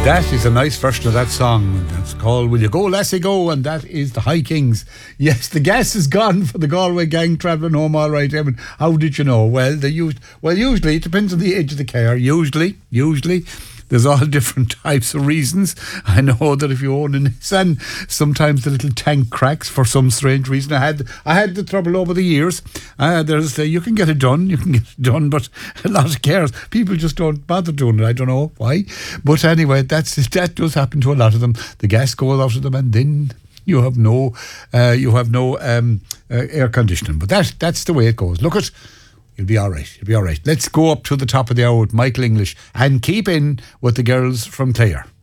That is a nice version of that song. That's called Will You Go Lassie Go, and that is the High Kings. Yes, the gas is gone for the Galway gang travelling home all right. I mean, how did you know? Well, usually it depends on the age of the car. Usually there's all different types of reasons. I know that if you own a Nissan, sometimes the little tank cracks for some strange reason. I had the trouble over the years. You can get it done, but a lot of cars, people just don't bother doing it. I don't know why, but anyway, that does happen to a lot of them. The gas goes out of them, and then you have no air conditioning. But that's the way it goes. Look at. You'll be all right. Let's go up to the top of the hour with Michael English and keep in with the girls from Clare.